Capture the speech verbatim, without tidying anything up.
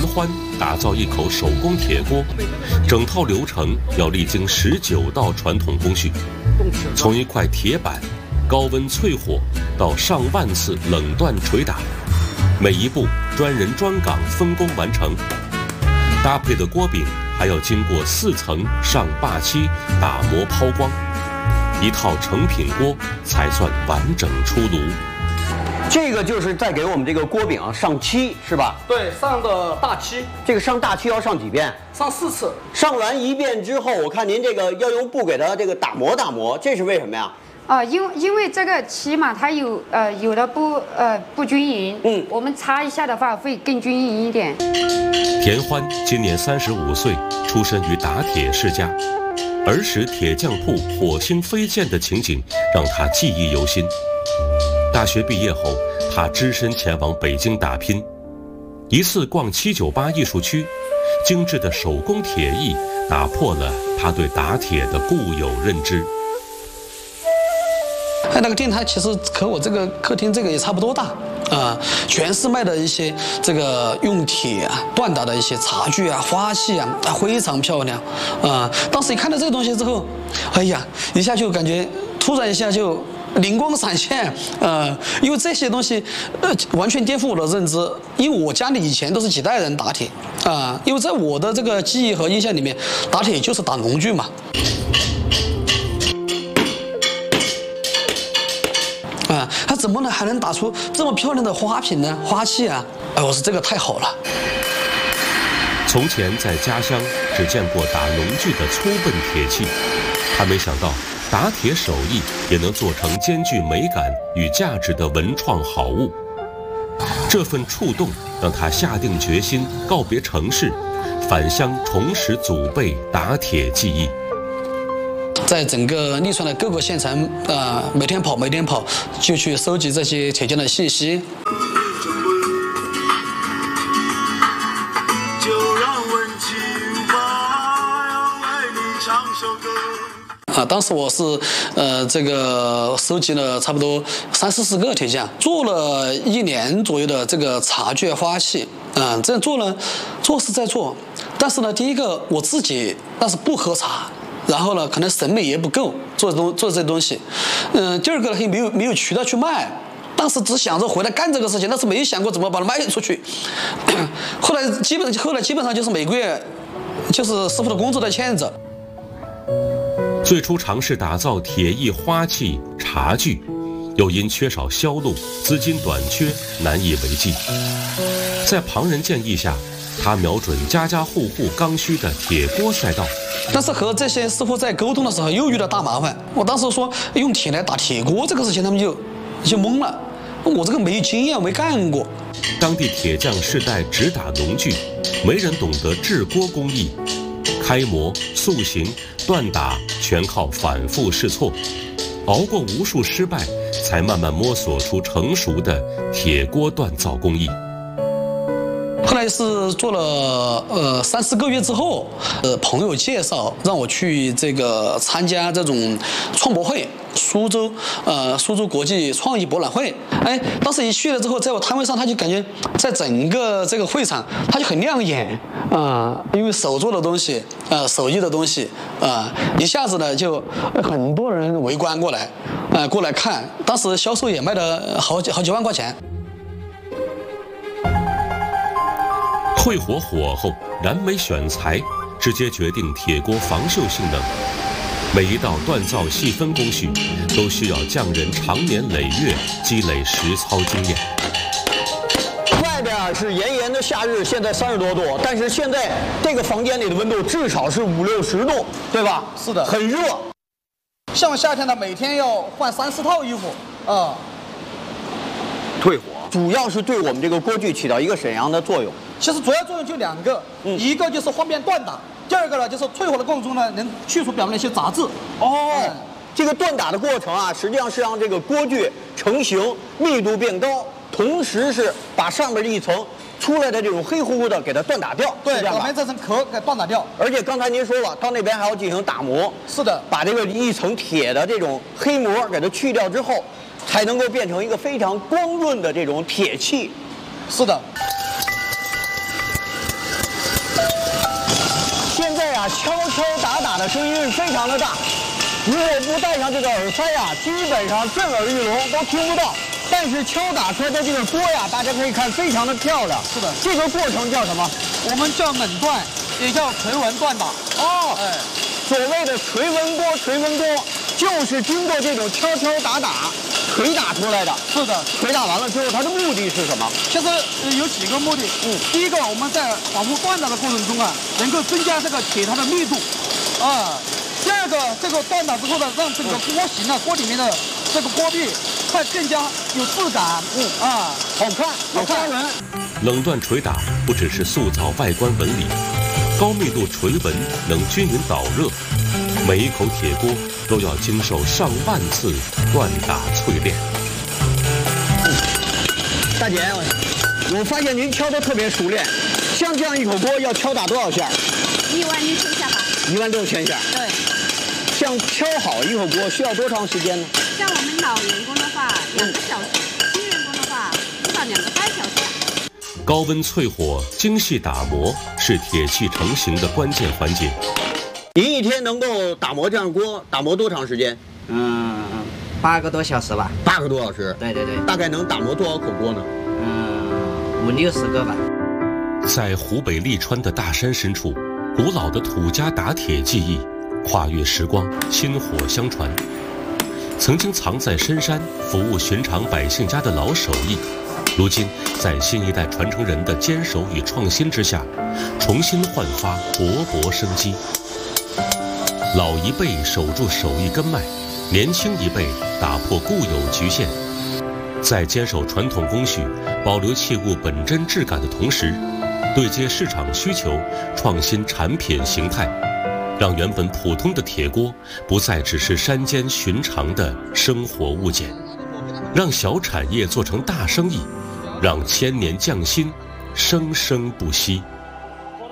欢打造一口手工铁锅，整套流程要历经十九道传统工序，从一块铁板高温淬火到上万次冷锻捶打，每一步专人专岗分工完成。搭配的锅饼还要经过四层上坝漆打磨抛光，一套成品锅才算完整出炉。 这个就是在给我们这个锅饼上漆是吧？ 对，上的大漆。 这个上大漆要上几遍？ 上四次。 上完一遍之后，我看您这个要用布给它这个打磨打磨，这是为什么呀？ 啊、呃，因为因为这个漆嘛，它有呃有的不呃不均匀，嗯，我们擦一下的话会更均匀一点。 田欢今年三十五岁，出身于打铁世家，儿时铁匠铺火星飞溅的情景让他记忆犹新。大学毕业后，他只身前往北京打拼。一次逛七九八艺术区，精致的手工铁艺打破了他对打铁的固有认知。 哎，那个店它其实和我这个客厅这个也差不多大，啊、呃，全是卖的一些这个用铁啊锻打的一些茶具啊、花器啊，啊非常漂亮，啊、呃，当时一看到这个东西之后，哎呀，一下就感觉突然一下就灵光闪现，呃，因为这些东西，呃，完全颠覆我的认知。因为我家里以前都是几代人打铁，啊、呃，因为在我的这个记忆和印象里面，打铁就是打农具嘛。啊，他怎么能还能打出这么漂亮的花瓶呢？花器啊！哎，我说这个太好了。 从前在家乡只见过打农具的粗笨铁器，他没想到打铁手艺也能做成兼具美感与价值的文创好物。这份触动让他下定决心告别城市，返乡重拾祖辈打铁技艺。 在整个利川的各个县城，啊、呃，每天跑，每天跑，就去收集这些铁匠的信息。就让温情吧，为你唱首歌。啊，当时我是呃这个收集了差不多三四十个铁匠，做了一年左右的这个茶具花器。嗯、呃，这样做呢，做是在做，但是呢，第一个我自己那是不喝茶。然后呢，可能审美也不够，做东做这些东西，嗯、呃，第二个呢，也没有没有渠道去卖，当时只想着回来干这个事情，但是没想过怎么把它卖出去。后来基本后来基本上就是每个月，就是师傅的工资在欠着。 最初尝试打造铁艺花器、茶具，又因缺少销路、资金短缺，难以为继。在旁人建议下，他瞄准家家户户刚需的铁锅赛道。 但是和这些师傅在沟通的时候又遇到大麻烦。我当时说用铁来打铁锅这个事情，他们就就懵了。我这个没经验，没干过。 当地铁匠世代只打农具，没人懂得制锅工艺，开模、塑形、锻打全靠反复试错，熬过无数失败，才慢慢摸索出成熟的铁锅锻造工艺。 后来是做了呃三四个月之后，呃朋友介绍让我去这个参加这种创博会，苏州呃苏州国际创意博览会。哎，当时一去了之后，在我摊位上，他就感觉在整个这个会场，他就很亮眼啊、呃，因为手做的东西，呃手艺的东西啊、呃，一下子呢就很多人围观过来，啊、呃、过来看，当时销售也卖了好几好几万块钱。 会火火候、燃煤选材，直接决定铁锅防锈性能。每一道锻造细分工序，都需要匠人长年累月积累实操经验。 外边是炎炎的夏日，现在三十多度，但是现在这个房间里的温度至少是五六十度，对吧？ 是的， 很热。 像夏天的每天要换三四套衣服啊、嗯。 退火主要是对我们这个锅具起到一个怎样的作用？ 其实主要作用就两个，嗯、一个就是方便锻打，第二个呢就是淬火的过程中呢能去除表面的一些杂质。 哦，嗯、这个锻打的过程啊，实际上是让这个锅具成型密度变高，同时是把上面的一层出来的这种黑乎乎的给它锻打掉。 对，表面这层壳给锻打掉。 而且刚才您说了，到那边还要进行打磨。 是的， 把这个一层铁的这种黑膜给它去掉之后，才能够变成一个非常光润的这种铁器。 是的。 敲敲打打的声音非常的大，如果不戴上这个耳塞呀，基本上震耳欲聋，都听不到。但是敲打出来的这个锅呀，大家可以看非常的漂亮。 是的， 这个过程叫什么？ 我们叫冷锻，也叫锤纹锻打。 哦， 哎， 所谓的锤纹锅，锤纹锅就是经过这种敲敲打打捶打出来的。 是的， 捶打完了之后，它的目的是什么？ 其实呃有几个目的。嗯，第一个，我们在反复锻打的过程中啊，能够增加这个铁它的密度，啊。第二个，这个锻打之后呢，让这个锅形啊，锅里面的这个锅壁它更加有质感，嗯啊， 好看，好看人。 冷锻捶打不只是塑造外观纹理，高密度锤纹能均匀导热，每一口铁锅都要经受上万次锻打淬炼。 大姐，我发现您敲得特别熟练，像这样一口锅要敲打多少下？ 一万六千下吧。 一万六千下。 对。 像敲好一口锅需要多长时间呢？ 像我们老员工的话，两个小时；新员工的话，至少两个半小时。 高温淬火、精细打磨是铁器成型的关键环节。 您一天能够打磨这样锅，打磨多长时间？ 嗯，八个多小时吧。 八个多小时。 对对对。 大概能打磨多少口锅呢？ 嗯，五六十个吧。 在湖北利川的大山深处，古老的土家打铁技艺跨越时光，薪火相传。曾经藏在深山服务寻常百姓家的老手艺，如今在新一代传承人的坚守与创新之下，重新焕发勃勃生机。老一辈守住手艺根脉，年轻一辈打破固有局限，在坚守传统工序、保留器物本真质感的同时，对接市场需求，创新产品形态，让原本普通的铁锅不再只是山间寻常的生活物件，让小产业做成大生意，让千年匠心生生不息。